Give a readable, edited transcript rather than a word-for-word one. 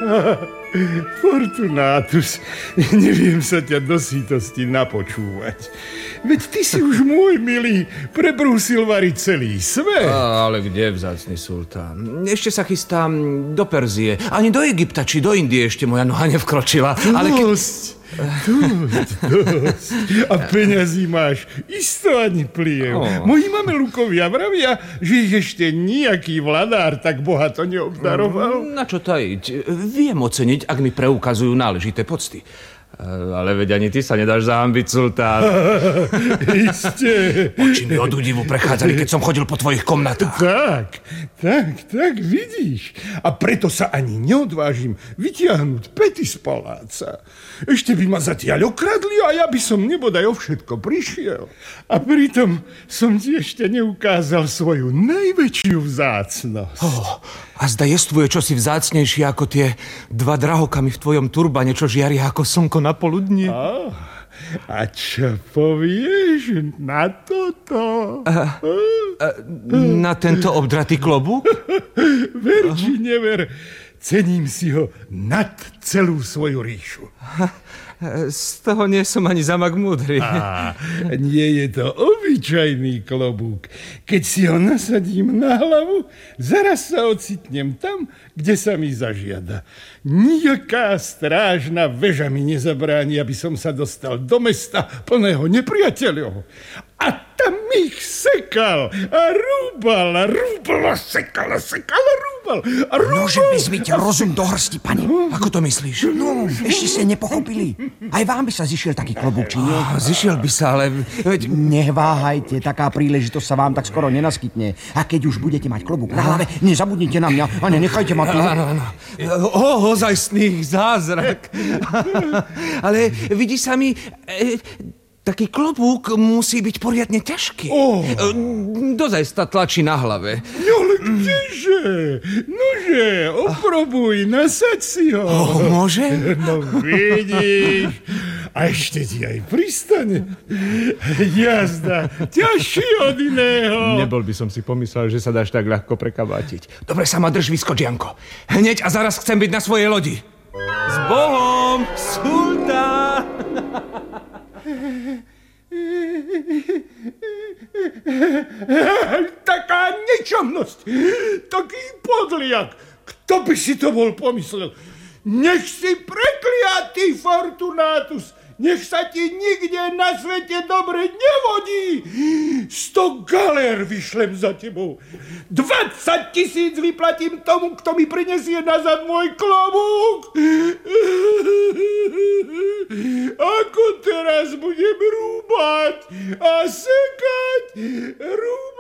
Fortunátus, neviem sa ťa do sítosti napočúvať. Veď ty si už môj milý prebrúsil variť celý svet. Ale kde, vzácny sultán? Ešte sa chystám do Perzie. Ani do Egypta, či do Indie ešte moja noha nevkročila. Dosť. A peňazí máš isto ani pliev. Moji mamelukovia vravia, že ich ešte nejaký vladár tak bohato neobdaroval. Na čo tajiť? Viem oceniť, ak mi preukazujú náležité pocty. Ale veď ani ty sa nedáš zahambiť, sultán. Isté. Oči mi od údivu prechádzali, keď som chodil po tvojich komnatách. Tak, vidíš. A preto sa ani neodvážim vytiahnuť pety z paláca. Ešte by ma zatiaľ okradli a ja by som nebodaj o všetko prišiel. A pritom som ti ešte neukázal svoju najväčšiu vzácnosť. A zda jestvuje čosi vzácnejšie ako tie dva drahokamy v tvojom turbane, čo žiaria ako slnko na poludnie. A čo povieš na toto? Na tento obdratý klobúk? Ver či never, cením si ho nad celú svoju ríšu. Z toho nie som ani zamak múdry. Nie je to obyčajný klobúk. Keď si ho nasadím na hlavu, zaraz sa ocitnem tam, kde sa mi zažiada. Nijaká strážna väža mi nezabráni, aby som sa dostal do mesta plného nepriateľov. A tam ich sekal a rúbal, sekal a rúbal. Môže vyzviť rozum do hrsti, pane. Ako to myslíš? No, ešte ste nepochopili. Aj vám by sa zišiel taký klobúk, či nie? Zišiel by sa, ale... Neváhajte, taká príležitosť sa vám tak skoro nenaskytne. A keď už budete mať klobúk na hlave, nezabudnite na mňa a nenechajte ma tu. Áno. Ozajstný zázrak. Ale vidíš sa mi... Taký klobúk musí byť poriadne ťažký. Dozaj sa tlačí na hlave. No ale kdeže? Nože, oprobuj, nasaď si ho. Môže? No vidíš. A ešte ti aj pristane. Jazda, ťažší od iného. Nebol by som si pomyslel, že sa dáš tak ľahko prekabátiť. Dobre sa ma drž, vyskoč, Janko. Hneď a zaraz chcem byť na svojej lodi. S Bohom, sultán! Taká nečomnosť, taký podliak. Kto by si to bol pomyslel? Nech si prekliatý, Fortunátus, nech sa ti nikde na svete dobre nevodí. 100 galér vyšlem za tebou. 20 000 vyplatím tomu, kto mi prinesie nazad môj klobúk. Ako teraz budem rúbať a sekať,